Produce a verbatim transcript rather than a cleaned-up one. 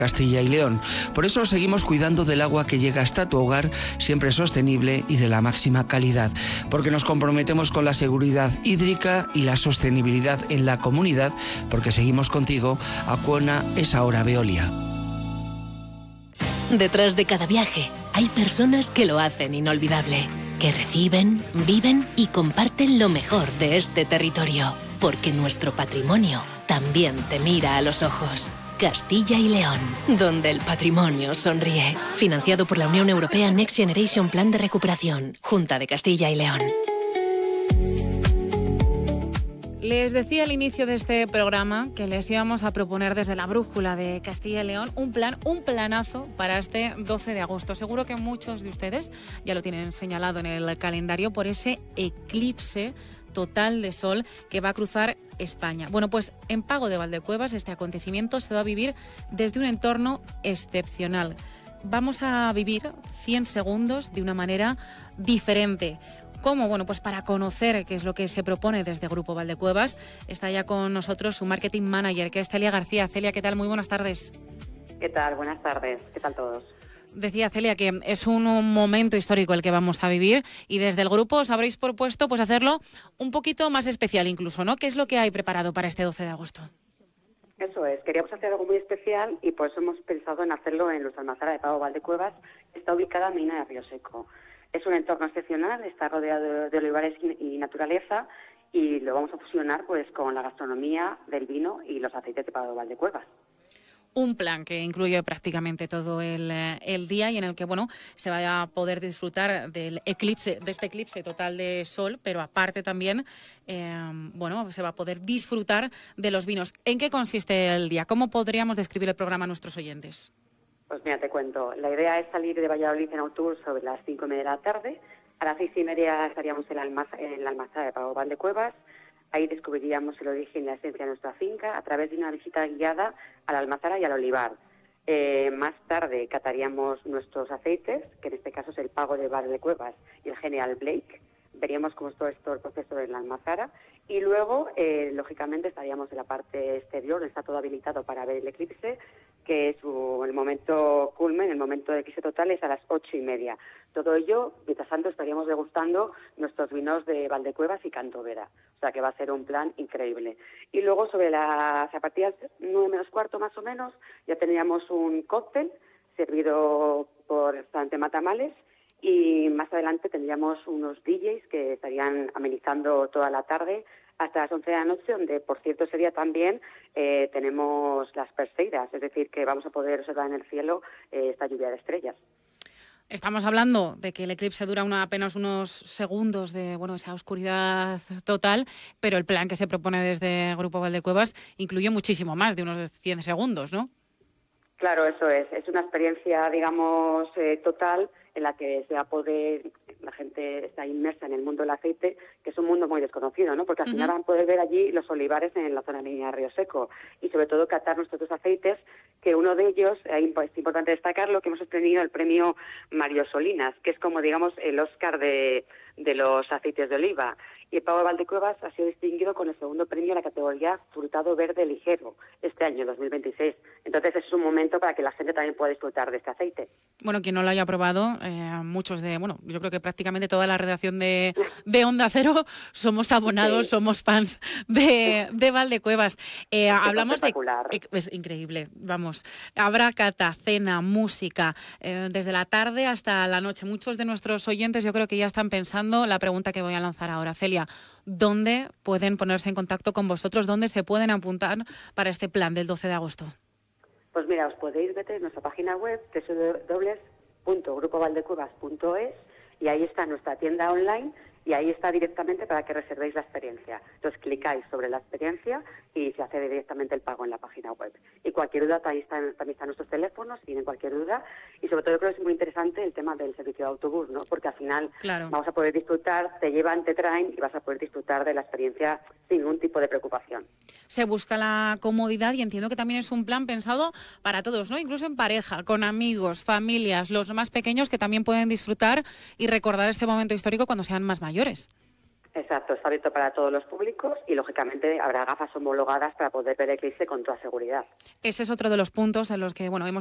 Castilla y León. Por eso seguimos cuidando del agua que llega hasta tu hogar, siempre sostenible y de la máxima calidad, porque nos comprometemos con la seguridad hídrica y la sostenibilidad en la comunidad, porque seguimos contigo. Acciona es ahora Veolia. Detrás de cada viaje hay personas que lo hacen inolvidable, que reciben, viven y comparten lo mejor de este territorio, porque nuestro patrimonio también te mira a los ojos. Castilla y León, donde el patrimonio sonríe. Financiado por la Unión Europea Next Generation Plan de Recuperación. Junta de Castilla y León. Les decía al inicio de este programa que les íbamos a proponer desde la brújula de Castilla y León un plan, un planazo para este doce de agosto. Seguro que muchos de ustedes ya lo tienen señalado en el calendario por ese eclipse total de sol que va a cruzar España. Bueno, pues en Pago de Valdecuevas este acontecimiento se va a vivir desde un entorno excepcional. Vamos a vivir cien segundos de una manera diferente. ¿Cómo? Bueno, pues para conocer qué es lo que se propone desde Grupo Valdecuevas, está ya con nosotros su marketing manager, que es Celia García. Celia, ¿qué tal? Muy buenas tardes. ¿Qué tal? Buenas tardes. ¿Qué tal todos? Decía Celia que es un momento histórico el que vamos a vivir y desde el grupo os habréis propuesto pues hacerlo un poquito más especial incluso, ¿no? ¿Qué es lo que hay preparado para este doce de agosto? Eso es, queríamos hacer algo muy especial y por eso hemos pensado en hacerlo en nuestra almazara de Pago Valdecuevas, que está ubicada en Medina de Río Seco. Es un entorno excepcional, está rodeado de olivares y naturaleza y lo vamos a fusionar pues con la gastronomía del vino y los aceites de Pago Valdecuevas. Un plan que incluye prácticamente todo el, el día y en el que bueno se va a poder disfrutar del eclipse, de este eclipse total de sol, pero aparte también eh, bueno se va a poder disfrutar de los vinos. ¿En qué consiste el día? ¿Cómo podríamos describir el programa a nuestros oyentes? Pues mira, te cuento. La idea es salir de Valladolid en autobús sobre las cinco y media de la tarde. A las seis y media estaríamos en la almazara, en la almazara de Pago Valdecuevas. Ahí descubriríamos el origen y la esencia de nuestra finca a través de una visita guiada a la almazara y al olivar. Eh, más tarde cataríamos nuestros aceites, que en este caso es el Pago de Valdecuevas y el General Blake. Veríamos cómo es todo esto el proceso en la almazara. Y luego, eh, lógicamente, estaríamos en la parte exterior, está todo habilitado para ver el eclipse, que es uh, el momento culmen, el momento de eclipse total es a las ocho y media. Todo ello, mientras tanto, estaríamos degustando nuestros vinos de Valdecuevas y Cantovera. O sea que va a ser un plan increíble. Y luego, sobre las, a partir de las nueve menos cuarto más o menos, ya tendríamos un cóctel servido por restaurante Matamales. Y más adelante tendríamos unos D Js que estarían amenizando toda la tarde hasta las once de la noche, donde, por cierto, ese día también eh, tenemos las Perseidas, es decir, que vamos a poder observar en el cielo eh, esta lluvia de estrellas. Estamos hablando de que el eclipse dura una, apenas unos segundos de bueno esa oscuridad total, pero el plan que se propone desde Grupo Valdecuevas incluye muchísimo más de unos cien segundos, ¿no? Claro, eso es. Es una experiencia, digamos, eh, total en la que se va a poder, la gente está inmersa en el mundo del aceite, que es un mundo muy desconocido, ¿no? Porque al uh-huh. final van a poder ver allí los olivares en la zona de Medina de Río Seco y sobre todo catar nuestros dos aceites, que uno de ellos, eh, es importante destacarlo, que hemos obtenido el premio Mario Solinas, que es como, digamos, el Oscar de, de los aceites de oliva. Y el Pago de Valdecuevas ha sido distinguido con el segundo premio en la categoría Frutado Verde Ligero este año, dos mil veintiséis. Entonces es un momento para que la gente también pueda disfrutar de este aceite. Bueno, quien no lo haya probado, eh, muchos de, bueno, yo creo que prácticamente toda la redacción de, de Onda Cero somos abonados, sí. somos fans de, de Valdecuevas. Eh, hablamos de... Es increíble, vamos. Habrá cata, cena, música, eh, desde la tarde hasta la noche. Muchos de nuestros oyentes yo creo que ya están pensando la pregunta que voy a lanzar ahora. Celia, ¿dónde pueden ponerse en contacto con vosotros? ¿Dónde se pueden apuntar para este plan del doce de agosto? Pues mira, os podéis meter en nuestra página web doble u doble u doble u punto grupo valdecuevas punto es y ahí está nuestra tienda online y ahí está directamente para que reservéis la experiencia. Entonces clicáis sobre la experiencia y se hace directamente el pago en la página web. Y cualquier duda, también están, también están nuestros teléfonos, si tienen cualquier duda. Y sobre todo yo creo que es muy interesante el tema del servicio de autobús, ¿no? Porque al final claro. vamos a poder disfrutar, te llevan, te traen y vas a poder disfrutar de la experiencia sin ningún tipo de preocupación. Se busca la comodidad y entiendo que también es un plan pensado para todos, ¿no? Incluso en pareja, con amigos, familias, los más pequeños que también pueden disfrutar y recordar este momento histórico cuando sean más mayores. Exacto, está abierto para todos los públicos y, lógicamente, habrá gafas homologadas para poder ver el eclipse con toda seguridad. Ese es otro de los puntos en los que, bueno, hemos